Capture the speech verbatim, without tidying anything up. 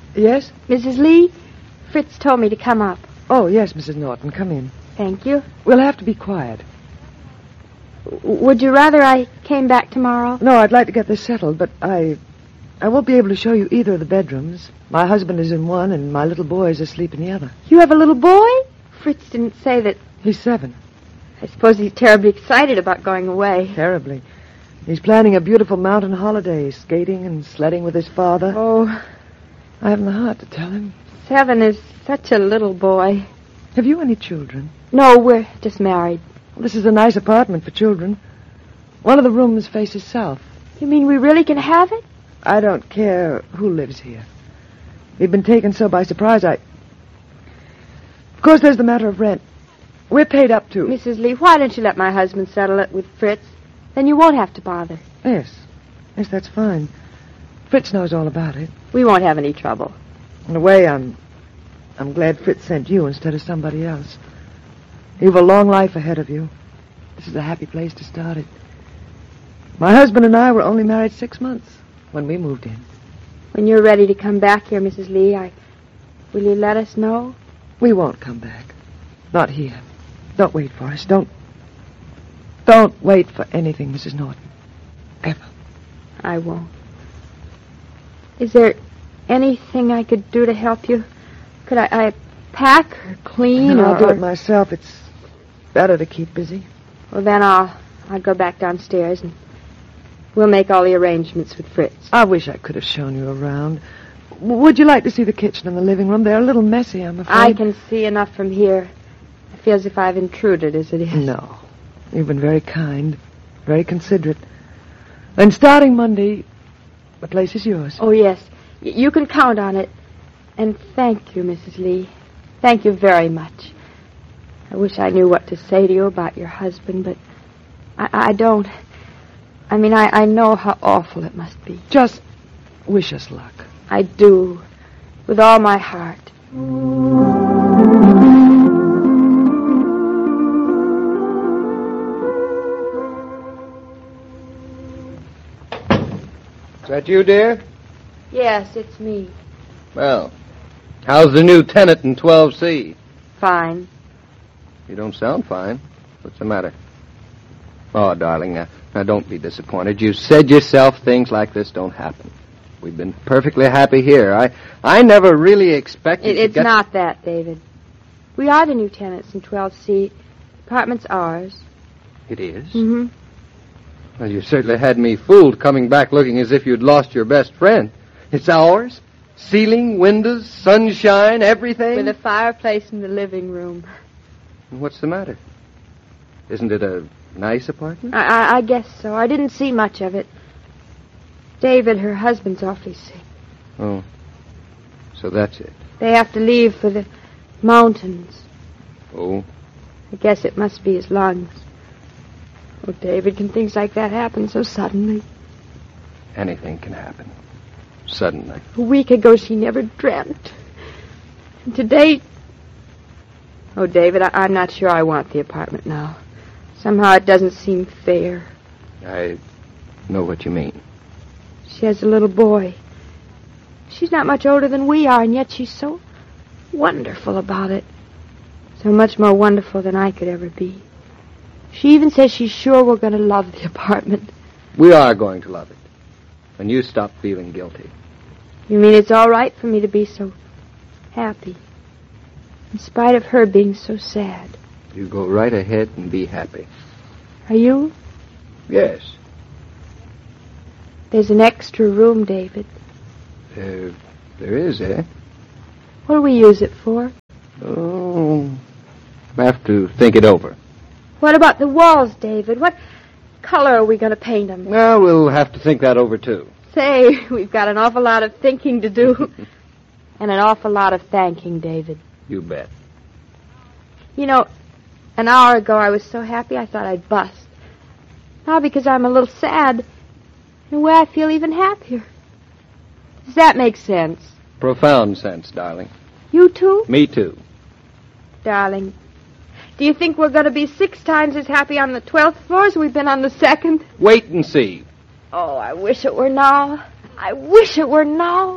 Yes? Missus Lee, Fritz told me to come up. Oh, yes, Missus Norton. Come in. Thank you. We'll have to be quiet. W- would you rather I came back tomorrow? No, I'd like to get this settled, but I... I won't be able to show you either of the bedrooms. My husband is in one, and my little boy is asleep in the other. You have a little boy? Fritz didn't say that... He's seven. I suppose he's terribly excited about going away. Terribly. He's planning a beautiful mountain holiday, skating and sledding with his father. Oh, I haven't the heart to tell him. seven is such a little boy. Have you any children? No, we're just married. Well, this is a nice apartment for children. One of the rooms faces south. You mean we really can have it? I don't care who lives here. We've been taken so by surprise, I... Of course, there's the matter of rent. We're paid up to... Missus Lee, why don't you let my husband settle it with Fritz? Then you won't have to bother. Yes. Yes, that's fine. Fritz knows all about it. We won't have any trouble. In a way, I'm... I'm glad Fritz sent you instead of somebody else. You've a long life ahead of you. This is a happy place to start it. My husband and I were only married six months when we moved in. When you're ready to come back here, Missus Lee, I... will you let us know? We won't come back. Not here. Don't wait for us. Don't... Don't wait for anything, Missus Norton. Ever. I won't. Is there anything I could do to help you? Could I, I pack or clean? No, or, I'll do or... it myself. It's better to keep busy. Well, then I'll, I'll go back downstairs and we'll make all the arrangements with Fritz. I wish I could have shown you around. W- would you like to see the kitchen and the living room? They're a little messy, I'm afraid. I can see enough from here. I feel as if I've intruded as it is. No. You've been very kind, very considerate. And starting Monday, the place is yours. Oh, yes. Y- you can count on it. And thank you, Missus Lee. Thank you very much. I wish I knew what to say to you about your husband, but I, I don't. I mean, I, I know how awful it must be. Just wish us luck. I do, with all my heart. Is that you, dear? Yes, it's me. Well, how's the new tenant in twelve C? Fine. You don't sound fine. What's the matter? Oh, darling, now, now don't be disappointed. You said yourself things like this don't happen. We've been perfectly happy here. I I never really expected It, to it's get... not that, David. We are the new tenants in twelve C. The apartment's ours. It is? Mm-hmm. Well, you certainly had me fooled coming back looking as if you'd lost your best friend. It's ours? Ceiling, windows, sunshine, everything? With a fireplace in the living room. What's the matter? Isn't it a nice apartment? I, I, I guess so. I didn't see much of it. David, her husband's awfully sick. Oh. So that's it. They have to leave for the mountains. Oh? I guess it must be his lungs. Oh, David, can things like that happen so suddenly? Anything can happen. Suddenly. A week ago, she never dreamt. And today... Oh, David, I, I'm not sure I want the apartment now. Somehow it doesn't seem fair. I know what you mean. She has a little boy. She's not much older than we are, and yet she's so wonderful about it. So much more wonderful than I could ever be. She even says she's sure we're going to love the apartment. We are going to love it. When you stop feeling guilty. You mean it's all right for me to be so happy, in spite of her being so sad? You go right ahead and be happy. Are you? Yes. There's an extra room, David. There, there is, eh? What do we use it for? Oh, I have to think it over. What about the walls, David? What color are we going to paint them? Well, we'll have to think that over, too. Say, we've got an awful lot of thinking to do. And an awful lot of thanking, David. You bet. You know, an hour ago I was so happy I thought I'd bust. Now because I'm a little sad, in a way I feel even happier. Does that make sense? Profound sense, darling. You too? Me too. Darling, do you think we're going to be six times as happy on the twelfth floor as we've been on the second? Wait and see. Oh, I wish it were now. I wish it were now.